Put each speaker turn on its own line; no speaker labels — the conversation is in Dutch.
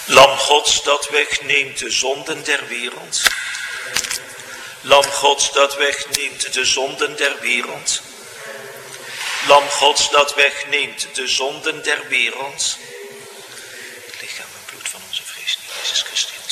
Lam Gods dat wegneemt de zonden der wereld. Lam Gods dat wegneemt de zonden der wereld. Lam Gods dat wegneemt de zonden der wereld. Het lichaam en bloed van onze vreesde Jezus Christus.